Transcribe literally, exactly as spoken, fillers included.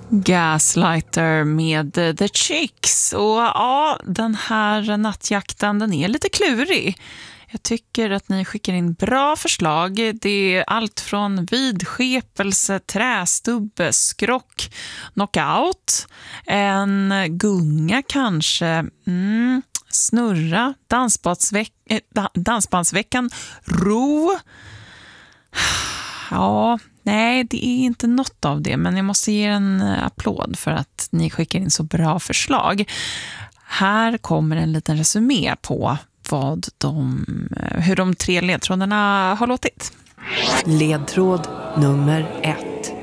Gaslighter med The Chicks. Och ja, den här nattjakten, den är lite klurig. Jag tycker att ni skickar in bra förslag. Det är allt från vidskepelse, trästubbe, skrock, knockout, en gunga kanske, mm, snurra, dansbandsveck- äh, dansbandsveckan, ro. Ja, nej, det är inte något av det, men jag måste ge en applåd för att ni skickar in så bra förslag. Här kommer en liten resumé på vad de, hur de tre ledtrådarna har låtit. Ledtråd nummer ett.